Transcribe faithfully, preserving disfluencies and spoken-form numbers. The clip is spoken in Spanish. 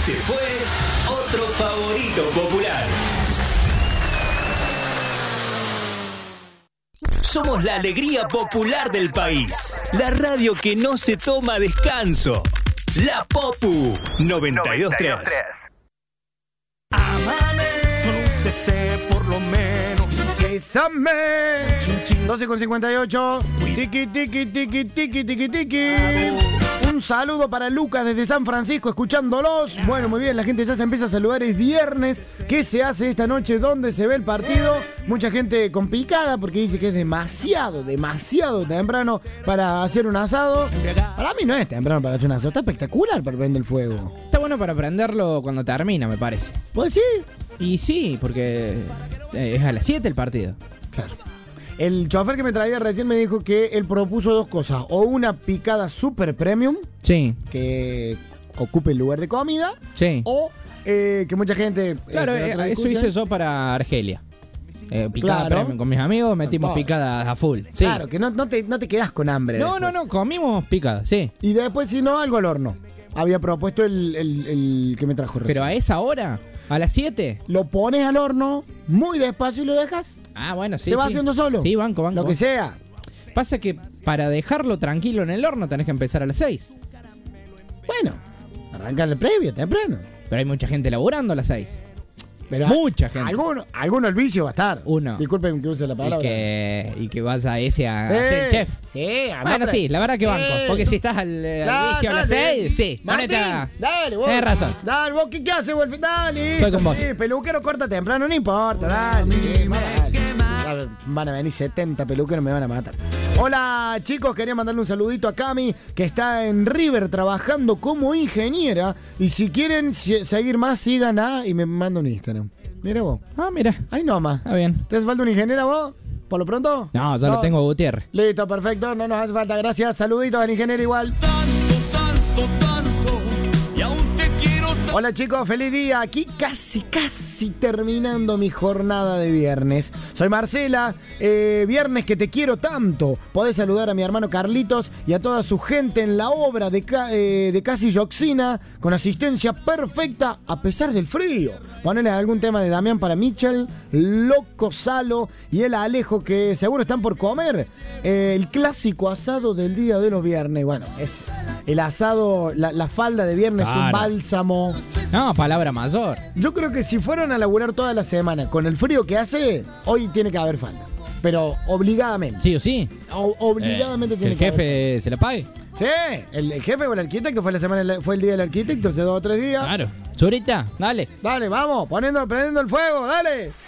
Este fue otro favorito popular. Somos la alegría popular del país. La radio que no se toma descanso. La Popu noventa y dos punto tres. Amame, son un C C por lo menos. Bésame. doce con cincuenta y ocho. Tiki, tiki, tiki, tiki, tiki, tiki. Un saludo para Lucas desde San Francisco, escuchándolos. Bueno, muy bien, la gente ya se empieza a saludar. Es viernes. ¿Qué se hace esta noche? ¿Dónde se ve el partido? Mucha gente con picada porque dice que es demasiado, demasiado temprano para hacer un asado. Para mí no es temprano para hacer un asado. Está espectacular para prender el fuego. Está bueno para prenderlo cuando termina, me parece. ¿Puedes decir? Y sí, porque es a las siete el partido. Claro. El chofer que me traía recién me dijo que él propuso dos cosas. O una picada super premium. Sí. Que ocupe el lugar de comida. Sí. O eh, que mucha gente... Claro, eh, eso hice yo para Argelia. Eh, picada Claro. premium con mis amigos, metimos Por favor. picadas a full. Sí. Claro, que no, no, te, no te quedas con hambre. No, después. no, no, comimos picadas, sí. Y después, si no, algo al horno. Había propuesto el, el, el que me trajo recién. Pero a esa hora, a las siete. Lo pones al horno muy despacio y lo dejas. Ah, bueno, sí. Se va sí. haciendo solo. Sí, banco, banco. Lo que sea. Pasa que para dejarlo tranquilo en el horno tenés que empezar a las seis. Bueno, arrancarle previo, temprano. Pero hay mucha gente laburando a las seis. Pero Mucha gente. Alguno, alguno el vicio va a estar. Uno. Disculpen que use la Y palabra. que, y que vas a ese a, Sí. a ser chef. Sí, anda Bueno, pre- sí, la verdad que banco. Sí. Porque si estás al, al Claro, inicio a las dale. seis, sí, Martín, ponete a... dale, vos. Tenés razón. Dale, vos, ¿qué, qué haces, Wolf? Dale. Estoy con vos. Sí, peluquero corta temprano, no importa, dale. Sí, dale. Dale, van a venir setenta peluqueros, me van a matar. Hola, chicos, quería mandarle un saludito a Cami, que está en River trabajando como ingeniera. Y si quieren si- seguir más, sigan a... Y me manda un Instagram. Mira vos. Ah, mira. Ahí nomás. Está bien. ¿Te hace falta una ingeniera vos? ¿Por lo pronto? No, ya lo tengo a Gutiérrez. Listo, perfecto. No nos hace falta. Gracias. Saluditos al ingeniero igual. Hola chicos, feliz día. Aquí casi, casi terminando mi jornada de viernes. Soy Marcela, eh, viernes que te quiero tanto. Podés saludar a mi hermano Carlitos y a toda su gente en la obra de, ca- eh, de Casi Yoxina con asistencia perfecta a pesar del frío. Ponele algún tema de Damián para Michel, Loco Salo y el Alejo que seguro están por comer. Eh, el clásico asado del día de los viernes. Bueno, es el asado, la, la falda de viernes, Claro. un bálsamo. No, palabra mayor. Yo creo que si fueron a laburar toda la semana con el frío que hace, hoy tiene que haber falda. Pero obligadamente. Sí o sí. O- obligadamente Eh, que tiene el que haber. jefe se la pague. Sí, el, el jefe o el arquitecto fue la semana, fue el día del arquitecto hace dos o tres días. Claro. Zurita, dale. Dale, vamos, poniendo, prendiendo el fuego, dale.